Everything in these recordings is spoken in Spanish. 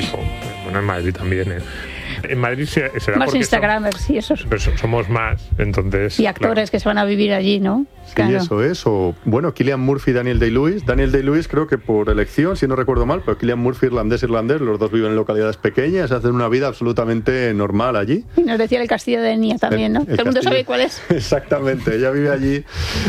Bueno, en Madrid también, En Madrid será más porque Instagramers y esos. somos más, entonces... Y actores que se van a vivir allí, ¿no? Sí, Claro. eso es. O, bueno, Cillian Murphy y Daniel Day-Lewis. Daniel Day-Lewis creo que por elección, si no recuerdo mal, pero Cillian Murphy irlandés, los dos viven en localidades pequeñas, hacen una vida absolutamente normal allí. Y nos decía el castillo de Enya también, ¿no? Todo el mundo sabe cuál es. Exactamente, ella vive allí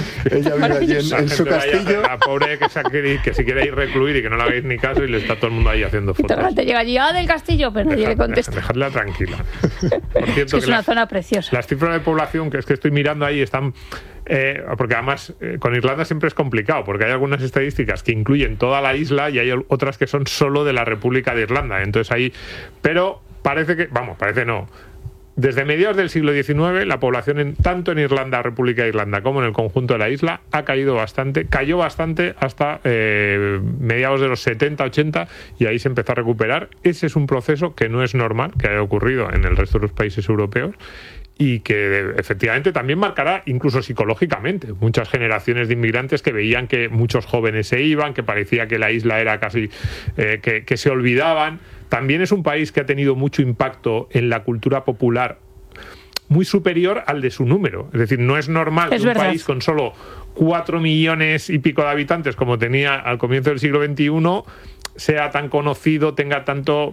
en su castillo. La pobre que se quiere ir recluir y que no le hagáis ni caso y le está todo el mundo ahí haciendo Y todo el fotos. rato llega allí, del castillo, pero nadie le contesta. Dejadla tranquila. Por cierto, Es una zona preciosa. Las cifras de población que estoy mirando ahí están... porque además con Irlanda siempre es complicado, porque hay algunas estadísticas que incluyen toda la isla y hay otras que son solo de la República de Irlanda. Entonces ahí... Pero parece no. Desde mediados del siglo XIX, la población tanto en Irlanda, República de Irlanda, como en el conjunto de la isla, cayó bastante hasta mediados de los 70, 80, y ahí se empezó a recuperar. Ese es un proceso que no es normal que haya ocurrido en el resto de los países europeos, y que efectivamente también marcará incluso psicológicamente muchas generaciones de inmigrantes que veían que muchos jóvenes se iban, que parecía que la isla era casi que se olvidaban. También es un país que ha tenido mucho impacto en la cultura popular, muy superior al de su número. Es decir, no es normal que un país con solo 4 millones y pico de habitantes como tenía al comienzo del siglo XXI sea tan conocido, tenga tanto,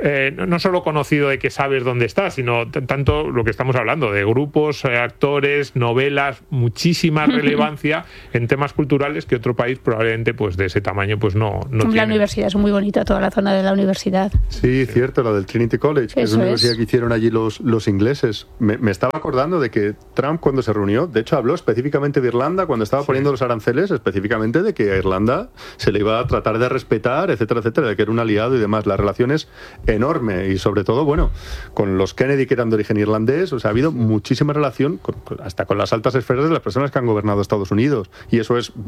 no solo conocido de que sabes dónde está, sino tanto lo que estamos hablando, de grupos, actores, novelas, muchísima relevancia en temas culturales que otro país probablemente pues de ese tamaño pues no tiene. La universidad es muy bonita, toda la zona de la universidad. Sí, cierto, la del Trinity College, que es una universidad que hicieron allí los ingleses. Me estaba acordando de que Trump, cuando se reunió, de hecho habló específicamente de Irlanda, cuando estaba poniendo los aranceles, específicamente de que a Irlanda se le iba a tratar de respetar, etcétera, de que era un aliado y demás. La relación es enorme, y sobre todo, bueno, con los Kennedy, que eran de origen irlandés, o sea, ha habido muchísima relación hasta con las altas esferas de las personas que han gobernado Estados Unidos, y eso es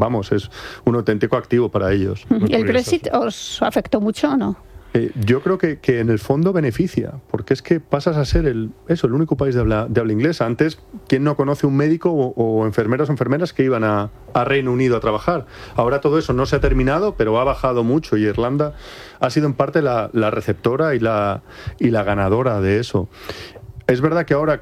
un auténtico activo para ellos. ¿Y el Brexit os afectó mucho o no? Yo creo que en el fondo beneficia, porque es que pasas a ser el único país de habla inglesa. Antes, ¿quién no conoce un médico o enfermeros o enfermeras que iban a Reino Unido a trabajar? Ahora todo eso no se ha terminado, pero ha bajado mucho, y Irlanda ha sido en parte la receptora y la ganadora de eso. Es verdad que ahora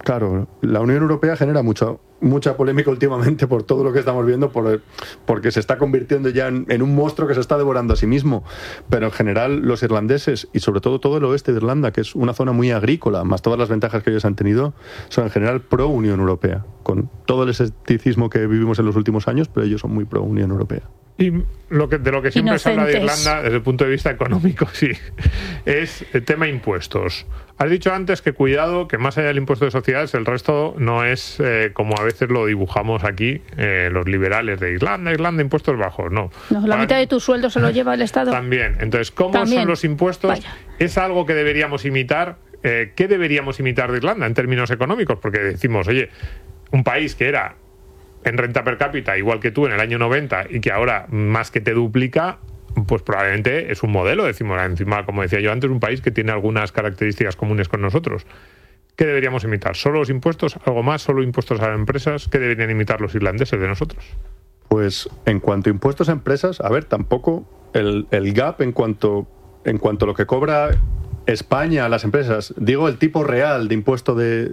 la Unión Europea genera mucha polémica últimamente por todo lo que estamos viendo, porque se está convirtiendo ya en un monstruo que se está devorando a sí mismo. Pero en general los irlandeses, y sobre todo el oeste de Irlanda, que es una zona muy agrícola, más todas las ventajas que ellos han tenido, son en general pro Unión Europea, con todo el escepticismo que vivimos en los últimos años, pero ellos son muy pro Unión Europea. Y de lo que siempre se habla de Irlanda desde el punto de vista económico, sí, es el tema impuestos. Has dicho antes que cuidado, que más allá del impuesto de sociedades, el resto no es como a veces lo dibujamos aquí los liberales de Irlanda, impuestos bajos, no. La mitad de tu sueldo se lo lleva el Estado. También. Entonces, ¿cómo son los impuestos? Vaya. ¿Es algo que deberíamos imitar? ¿Qué deberíamos imitar de Irlanda en términos económicos? Porque decimos, oye, un país que era en renta per cápita igual que tú en el año 90 y que ahora más que te duplica, pues probablemente es un modelo, decimos, encima, como decía yo antes, un país que tiene algunas características comunes con nosotros. ¿Qué deberíamos imitar? ¿Solo los impuestos? ¿Algo más? ¿Solo impuestos a las empresas? ¿Qué deberían imitar los irlandeses de nosotros? Pues en cuanto a impuestos a empresas, a ver, tampoco el gap en cuanto a lo que cobra España a las empresas, digo, el tipo real de impuesto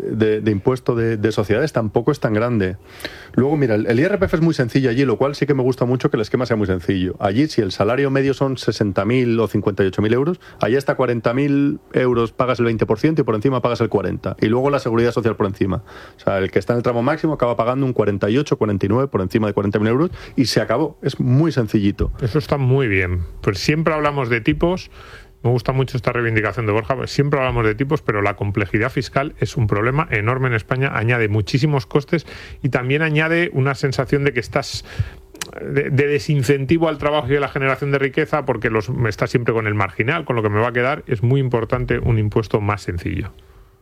de sociedades tampoco es tan grande. Luego, mira, el IRPF es muy sencillo allí, lo cual sí que me gusta mucho que el esquema sea muy sencillo. Allí, si el salario medio son 60.000 o 58.000 euros, allí hasta 40.000 euros pagas el 20% y por encima pagas el 40%. Y luego la seguridad social por encima. O sea, el que está en el tramo máximo acaba pagando un 48, 49 por encima de 40.000 euros y se acabó. Es muy sencillito. Eso está muy bien. Pues siempre hablamos de tipos. Me gusta mucho esta reivindicación de Borja, pues siempre hablamos de tipos, pero la complejidad fiscal es un problema enorme en España, añade muchísimos costes y también añade una sensación de que estás de desincentivo al trabajo y a la generación de riqueza, porque estás siempre con el marginal, con lo que me va a quedar. Es muy importante un impuesto más sencillo.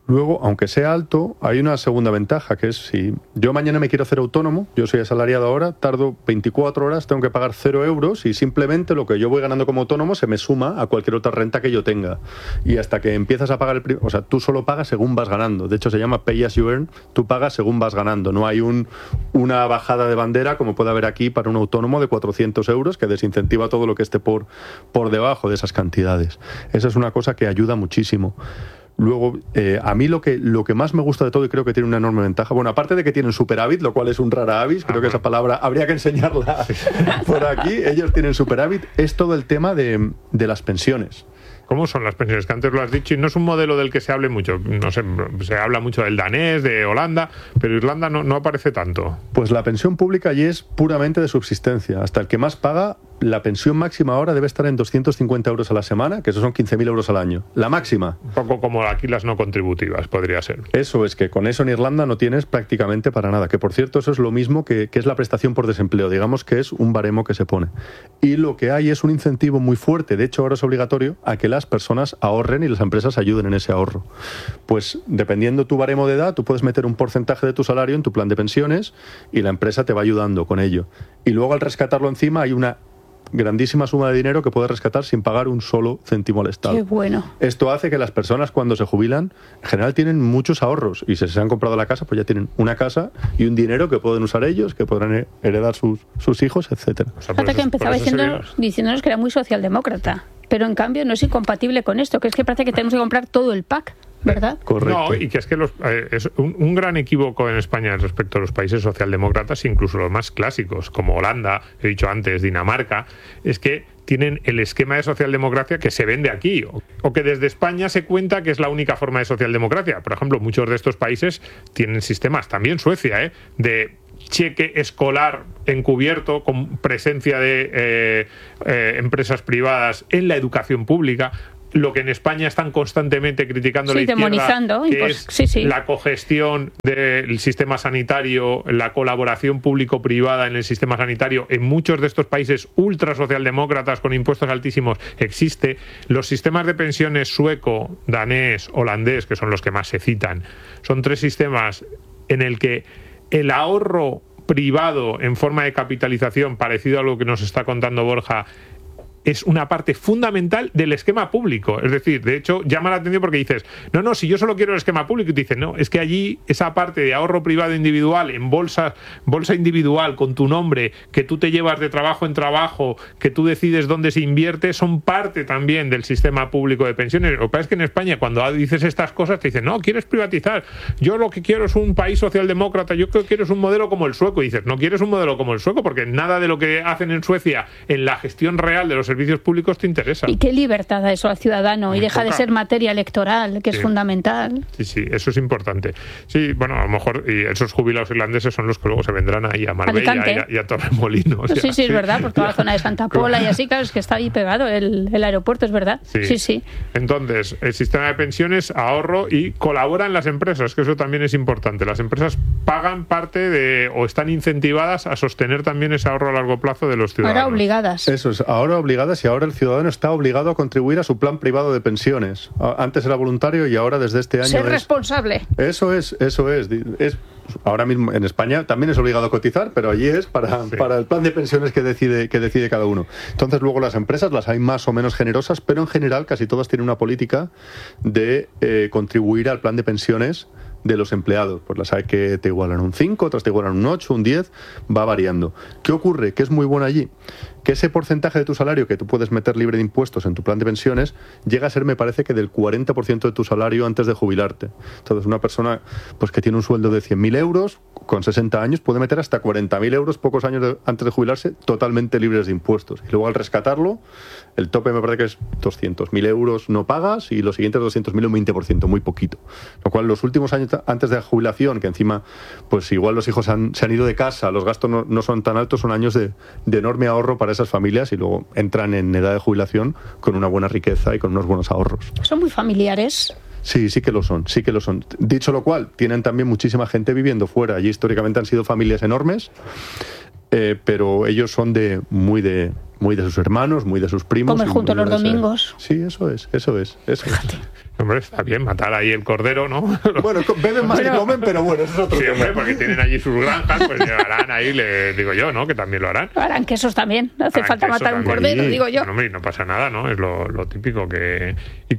Luego, aunque sea alto, hay una segunda ventaja, que es si yo mañana me quiero hacer autónomo, yo soy asalariado ahora, tardo 24 horas, tengo que pagar 0 euros y simplemente lo que yo voy ganando como autónomo se me suma a cualquier otra renta que yo tenga. Y hasta que empiezas a pagar o sea, tú solo pagas según vas ganando. De hecho, se llama Pay as you earn, tú pagas según vas ganando. No hay una bajada de bandera como puede haber aquí para un autónomo de 400 euros que desincentiva todo lo que esté por debajo de esas cantidades. Esa es una cosa que ayuda muchísimo. Luego, a mí lo que más me gusta de todo, y creo que tiene una enorme ventaja, bueno, aparte de que tienen superávit, lo cual es un rara avis, creo que esa palabra habría que enseñarla por aquí, ellos tienen superávit, es todo el tema de las pensiones. ¿Cómo son las pensiones? Que antes lo has dicho y no es un modelo del que se hable mucho. No sé, se habla mucho del danés, de Holanda, pero Irlanda no aparece tanto. Pues la pensión pública allí es puramente de subsistencia. Hasta el que más paga, la pensión máxima ahora debe estar en 250 euros a la semana, que eso son 15.000 euros al año. La máxima. Un poco como aquí las no contributivas, podría ser. Eso es, que con eso en Irlanda no tienes prácticamente para nada. Que por cierto, eso es lo mismo que es la prestación por desempleo. Digamos que es un baremo que se pone. Y lo que hay es un incentivo muy fuerte, de hecho ahora es obligatorio, a que las personas ahorren y las empresas ayuden en ese ahorro. Pues dependiendo tu baremo de edad, tú puedes meter un porcentaje de tu salario en tu plan de pensiones y la empresa te va ayudando con ello. Y luego al rescatarlo encima hay una grandísima suma de dinero que puedes rescatar sin pagar un solo céntimo al Estado. Qué bueno. Esto hace que las personas cuando se jubilan en general tienen muchos ahorros y si se han comprado la casa pues ya tienen una casa y un dinero que pueden usar ellos, que podrán heredar sus hijos, etcétera. O sea, Fíjate que empezaba diciéndonos que era muy socialdemócrata, pero en cambio no es incompatible con esto, que es que parece que tenemos que comprar todo el pack, ¿verdad? Correcto. No, y que es que es un gran equívoco en España respecto a los países socialdemócratas, incluso los más clásicos, como Holanda, he dicho antes, Dinamarca, es que tienen el esquema de socialdemocracia que se vende aquí, o que desde España se cuenta que es la única forma de socialdemocracia. Por ejemplo, muchos de estos países tienen sistemas, también Suecia, de cheque escolar encubierto con presencia de empresas privadas en la educación pública. Lo que en España están constantemente criticando la izquierda, demonizando, que es la cogestión del sistema sanitario, la colaboración público-privada en el sistema sanitario, en muchos de estos países ultra socialdemócratas con impuestos altísimos existe. Los sistemas de pensiones sueco, danés, holandés, que son los que más se citan, son 3 sistemas en el que el ahorro privado en forma de capitalización, parecido a lo que nos está contando Borja, es una parte fundamental del esquema público. Es decir, de hecho, llama la atención porque dices, no, si yo solo quiero el esquema público, y te dicen, no, es que allí esa parte de ahorro privado individual, en bolsa individual, con tu nombre, que tú te llevas de trabajo en trabajo, que tú decides dónde se invierte, son parte también del sistema público de pensiones. Lo que pasa es que en España, cuando dices estas cosas, te dicen, no, quieres privatizar. Yo lo que quiero es un país socialdemócrata, yo creo que quiero un modelo como el sueco. Y dices, no quieres un modelo como el sueco, porque nada de lo que hacen en Suecia en la gestión real de los servicios públicos te interesa. ¿Y qué libertad da eso al ciudadano? Y deja de ser materia electoral, que es fundamental. Sí, eso es importante. Sí, bueno, a lo mejor y esos jubilados irlandeses son los que luego se vendrán ahí a Marbella y a Torremolinos. Sí, es verdad, por toda la zona de Santa Pola y así, claro, es que está ahí pegado el aeropuerto, es verdad. Sí. Entonces, el sistema de pensiones, ahorro y colaboran las empresas, que eso también es importante. Las empresas pagan parte o están incentivadas a sostener también ese ahorro a largo plazo de los ciudadanos. Ahora obligadas. Eso es, ahora obligadas, y ahora el ciudadano está obligado a contribuir a su plan privado de pensiones. Antes era voluntario y ahora desde este año ser responsable. Eso es. Ahora mismo en España también es obligado a cotizar, pero allí es para el plan de pensiones que decide cada uno. Entonces luego las empresas las hay más o menos generosas, pero en general casi todas tienen una política de contribuir al plan de pensiones de los empleados. Pues las hay que te igualan un 5, otras te igualan un 8, un 10, va variando. ¿Qué ocurre? Que es muy bueno allí. Que ese porcentaje de tu salario que tú puedes meter libre de impuestos en tu plan de pensiones llega a ser, me parece, que del 40% de tu salario antes de jubilarte. Entonces, una persona pues que tiene un sueldo de 100.000 euros, con 60 años, puede meter hasta 40.000 euros pocos años antes de jubilarse, totalmente libres de impuestos. Y luego, al rescatarlo, el tope me parece que es 200.000 euros no pagas y los siguientes 200.000 un 20%, muy poquito. Lo cual, los últimos años antes de la jubilación, que encima, pues igual los hijos se han ido de casa, los gastos no son tan altos, son años de enorme ahorro para esas familias y luego entran en edad de jubilación con una buena riqueza y con unos buenos ahorros. Son muy familiares. Sí que lo son. Dicho lo cual, tienen también muchísima gente viviendo fuera. Allí históricamente han sido familias enormes, pero ellos son muy de sus hermanos, muy de sus primos. Comen juntos los domingos. Sí, eso es. Fíjate. Hombre, está bien matar ahí el cordero, ¿no? Bueno, beben más que comen, pero bueno, eso es otro Sí, tema. hombre, porque tienen allí sus granjas, pues llegarán ahí, le digo yo, ¿no? Que también lo harán. Harán quesos también. No hace Harán falta queso matar un también. cordero, digo yo. Bueno, hombre, y no pasa nada, ¿no? Es lo típico que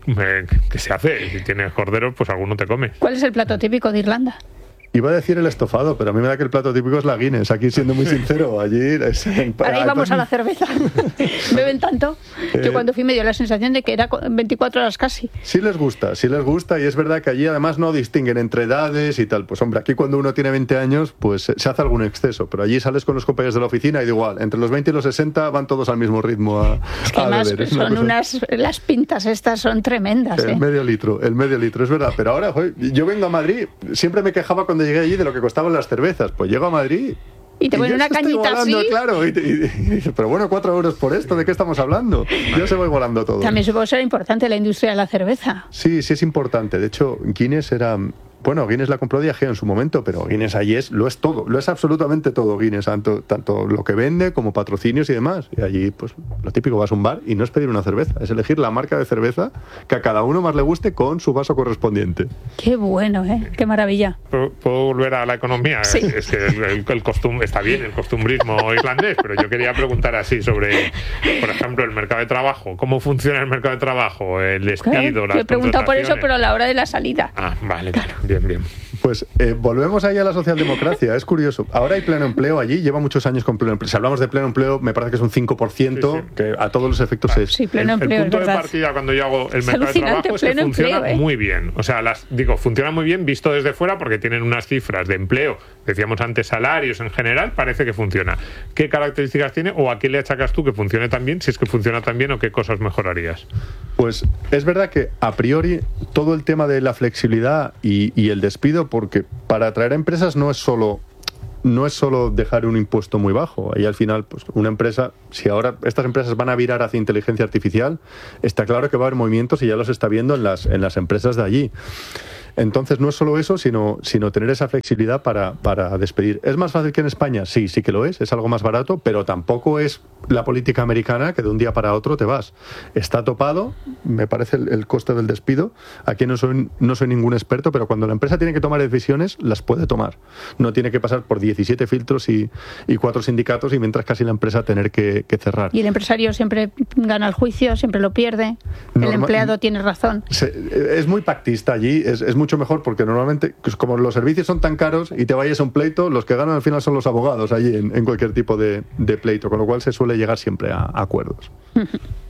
se hace. Si tienes corderos, pues alguno te come. ¿Cuál es el plato típico de Irlanda? Iba a decir el estofado, pero a mí me da que el plato típico es la Guinness. Aquí, siendo muy sincero, allí... Ahora íbamos a la cerveza. Beben tanto. Yo cuando fui me dio la sensación de que era 24 horas casi. Sí les gusta, y es verdad que allí además no distinguen entre edades y tal. Pues hombre, aquí cuando uno tiene 20 años, pues se hace algún exceso, pero allí sales con los compañeros de la oficina y da igual, entre los 20 y los 60 van todos al mismo ritmo Es que además beber. son las pintas estas son tremendas. El medio litro, es verdad. Pero ahora, joder, yo vengo a Madrid, siempre me quejaba cuando llegué allí de lo que costaban las cervezas. Pues llego a Madrid y te ponen una cañita así. Claro, pero bueno, 4 euros por esto, ¿de qué estamos hablando? Ya se va igualando todo. También supongo que será importante la industria de la cerveza. Sí es importante. De hecho, Guinness era... Bueno, Guinness la compró Diageo en su momento, pero Guinness allí lo es todo, lo es absolutamente todo Guinness, tanto lo que vende como patrocinios y demás. Y allí, pues, lo típico, vas a un bar y no es pedir una cerveza, es elegir la marca de cerveza que a cada uno más le guste con su vaso correspondiente. Qué bueno, ¿eh? Qué maravilla. ¿Puedo volver a la economía? Sí. Es que el costumbre, está bien el costumbrismo irlandés, pero yo quería preguntar así sobre, por ejemplo, el mercado de trabajo. ¿Cómo funciona el mercado de trabajo? El despido, Claro, las te he preguntado por eso, contrataciones. pero a la hora de la salida. Ah, vale, Claro. bien. Pues volvemos ahí a la socialdemocracia, es curioso. Ahora hay pleno empleo allí, lleva muchos años con pleno empleo. Si hablamos de pleno empleo, me parece que es un 5%, Sí. que a todos los efectos es... Sí, pleno El empleo, punto es de verdad. partida cuando yo hago el Es mercado de alucinante, trabajo es que pleno funciona empleo, ¿eh? muy bien. O sea, funciona muy bien visto desde fuera porque tienen unas cifras de empleo. Decíamos antes salarios en general, parece que funciona. ¿Qué características tiene o a qué le achacas tú que funcione tan bien? Si es que funciona tan bien o qué cosas mejorarías. Pues es verdad que a priori todo el tema de la flexibilidad y el despido, porque para atraer a empresas no es solo dejar un impuesto muy bajo. Ahí al final, pues una empresa, si ahora estas empresas van a virar hacia inteligencia artificial, está claro que va a haber movimientos y ya los está viendo en las empresas de allí. Entonces no es solo eso, sino tener esa flexibilidad para despedir. ¿Es más fácil que en España? Sí que lo es algo más barato, pero tampoco es la política americana que de un día para otro te vas. Está topado, me parece el coste del despido. Aquí no soy ningún experto, pero cuando la empresa tiene que tomar decisiones, las puede tomar. No tiene que pasar por 17 filtros y 4 sindicatos y mientras casi la empresa tener que cerrar. Y el empresario siempre gana el juicio, siempre lo pierde. El empleado tiene razón. Es muy pactista allí, es mucho mejor porque normalmente, como los servicios son tan caros y te vayas a un pleito, los que ganan al final son los abogados allí en cualquier tipo de pleito, con lo cual se suele llegar siempre a acuerdos.